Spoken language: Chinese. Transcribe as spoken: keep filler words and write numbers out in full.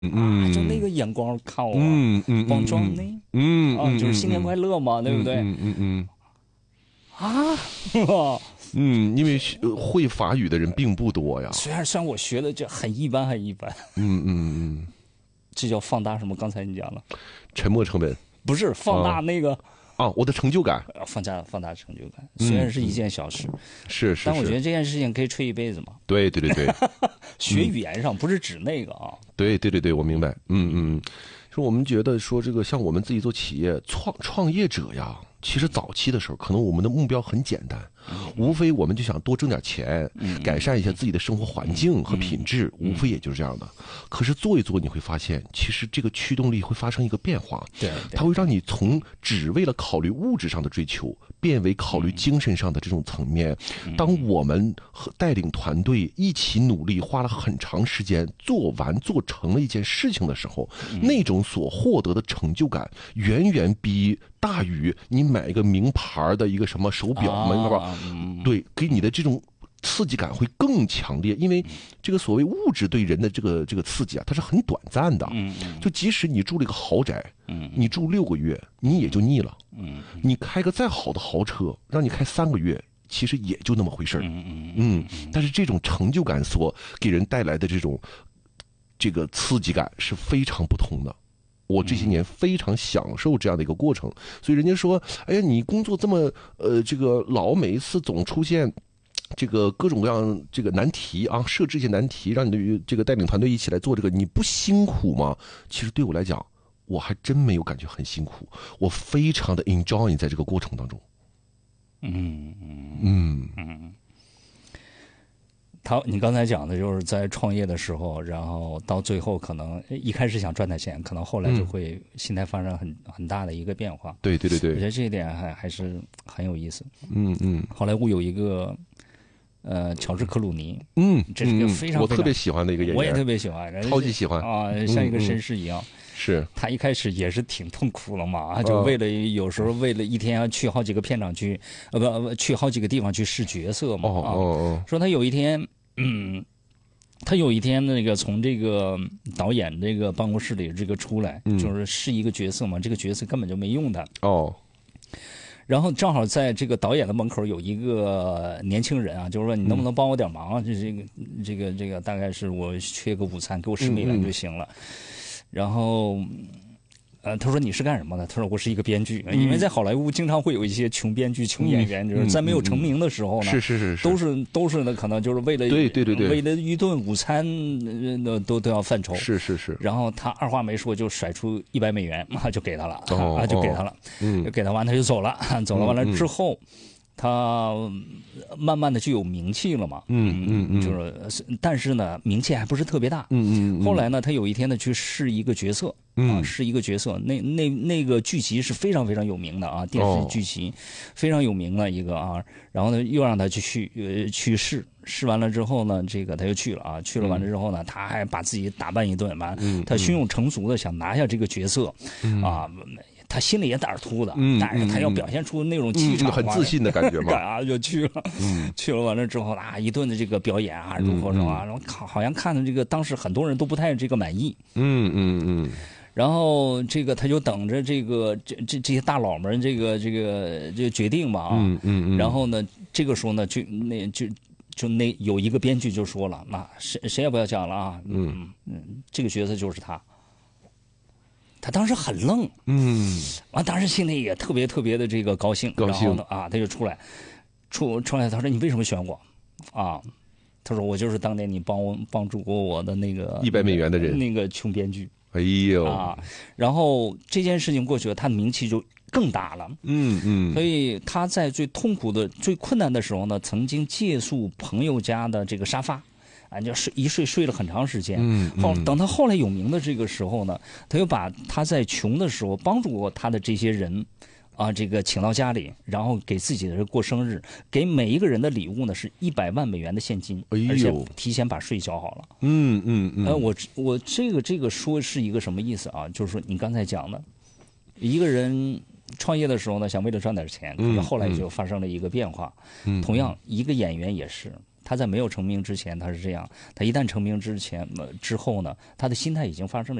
啊，就那个眼光看我，嗯嗯，帮装呢，嗯啊，就是新年快乐嘛，对不对？ 嗯嗯嗯啊， 嗯，因为会法语的人并不多呀。 虽然虽然我学的这很一般，很一般。 嗯嗯嗯， 这叫放大什么？刚才你讲了， 沉没成本不是放大那个。 啊，我的成就感， 放大放大成就感，虽然是一件小事， 嗯、是是， 但我觉得这件事情可以吹一辈子嘛。 对对对对， 学语言上不是指那个啊。 对对对对，我明白。嗯嗯，说我们觉得说这个像我们自己做企业创创业者呀，其实早期的时候，可能我们的目标很简单，无非我们就想多挣点钱，改善一下自己的生活环境和品质，无非也就是这样的。可是做一做，你会发现，其实这个驱动力会发生一个变化， 对， 它会让你从只为了考虑物质上的追求，变为考虑精神上的这种层面。当我们和带领团队一起努力，花了很长时间做完做成了一件事情的时候，那种所获得的成就感，远远比大于你买一个名牌的一个什么手表嘛， 啊、 对，给你的这种刺激感会更强烈，因为这个所谓物质对人的这个这个刺激啊，它是很短暂的。就即使你住了一个豪宅，你住六个月，你也就腻了。你开个再好的豪车，让你开三个月，其实也就那么回事儿。嗯，但是这种成就感所给人带来的这种这个刺激感是非常不同的。我这些年非常享受这样的一个过程，所以人家说，哎呀，你工作这么呃这个老，每一次总出现这个各种各样这个难题啊，设置一些难题，让你的这个带领团队一起来做这个，你不辛苦吗？其实对我来讲，我还真没有感觉很辛苦，我非常的 enjoy 在这个过程当中。 嗯嗯嗯嗯。他，你刚才讲的就是在创业的时候，然后到最后可能一开始想赚点钱，可能后来就会心态发生很、嗯、很大的一个变化。 对对对对， 我觉得这一点还还是很有意思。 嗯嗯， 好莱坞有一个呃乔治克鲁尼， 嗯， 这是一个非常非常我特别喜欢的一个演员， 我也特别喜欢， 超级喜欢啊，像一个绅士一样。 嗯嗯是他一开始也是挺痛苦了嘛，就为了有时候为了一天要去好几个片场去，呃不去好几个地方去试角色嘛。 哦哦哦， 说他有一天，嗯，他有一天那个从这个导演这个办公室里这个出来， 嗯、 就是试一个角色嘛，这个角色根本就没用他。 哦。 然后正好在这个导演的门口有一个年轻人啊，就是说你能不能帮我点忙啊？这这个这个这个大概是我缺个午餐，给我十美元就行了。嗯嗯然后，呃，他说你是干什么的？他说我是一个编剧，嗯、因为在好莱坞经常会有一一些穷编剧、穷演员，嗯、就是在没有成名的时候呢， 是是是是， 都是都是呢，可能就是为了对对对对， 为了一顿午餐，呃，都都要犯愁。 是是是。 然后他二话没说就甩出一百美元，啊，就给他了， 哦、 啊，就给他了， 嗯， 给他完他就走了，走了完了之后。嗯他慢慢的就有名气了嘛， 嗯嗯嗯， 就是，但是呢，名气还不是特别大， 嗯嗯。 后来呢，他有一天呢去试一个角色，啊，试一个角色，那那那个剧集是非常非常有名的啊，电视剧集非常有名的一个啊，然后呢又让他去去呃去试，试完了之后呢，这个他又去了啊，去了完了之后呢，他还把自己打扮一顿，完，他胸有成竹的想拿下这个角色，啊。他心里也胆儿突的， 嗯、 但是他要表现出那种气场、 嗯，很自信的感觉嘛， 啊，就去了，嗯、去了完了之后啊，一顿的这个表演啊，如何说啊，然后好好像看的这个当时很多人都不太这个满意， 嗯嗯嗯， 然后这个他就等着这个这这这些大佬们这个这个这个决定吧啊， 嗯嗯嗯， 然后呢，这个时候呢，就那就就那有一个编剧就说了，那谁谁也不要讲了啊，嗯嗯，这个角色就是他。他当时很愣， 嗯， 完当时心里也特别特别的这个高兴， 高兴， 然后呢啊，他就出来，出出来，他说你为什么选我？啊，他说我就是当年你帮我帮助过我的那个一百美元的人， 那个穷编剧。 哎呦啊，然后这件事情过去了，他的名气就更大了。 嗯嗯， 所以他在最痛苦的、最困难的时候呢，曾经借宿朋友家的这个沙发。啊，就睡一睡睡了很长时间。 嗯， 后等他后来有名的这个时候呢，他又把他在穷的时候帮助过他的这些人，啊，这个请到家里，然后给自己的人过生日，给每一个人的礼物呢是一百万美元的现金， 哎呦， 而且提前把税交好了。 嗯嗯嗯。 呃，我我这个这个说是一个什么意思啊？就是说你刚才讲的，一个人创业的时候呢，想为了赚点钱，可是后来就发生了一个变化。 嗯， 同样一个演员也是。 他在没有成名之前他是这样，他一旦成名之前之后呢，他的心态已经发生了